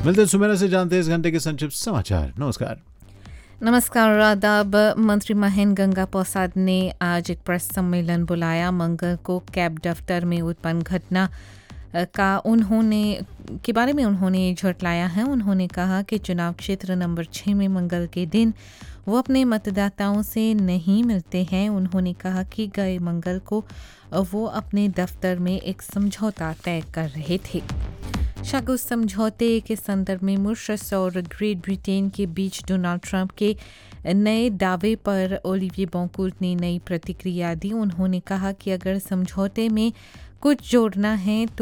मिलते हैं सुमेरा से, जानते हैं इस घंटे के संक्षिप्त समाचार। नमस्कार। नमस्कार आदाब। मंत्री महेंद्र गंगा प्रसाद ने आज एक प्रेस सम्मेलन बुलाया। मंगल को कैब दफ्तर में उत्पन्न घटना के बारे में उन्होंने झुठलाया है। उन्होंने कहा कि चुनाव क्षेत्र नंबर 6 में मंगल के दिन वो अपने मतदाताओं से नहीं मिलते हैं। उन्होंने कहा कि गए मंगल को वो अपने दफ्तर में एक समझौता तय कर रहे थे। शागुस समझौते के संदर्भ में मॉरिशस और ग्रेट ब्रिटेन के बीच डोनाल्ड ट्रंप के नए दावे पर ओलिविये बॉनकूर्ट ने नई प्रतिक्रिया दी। उन्होंने कहा कि अगर समझौते में कुछ जोड़ना है तो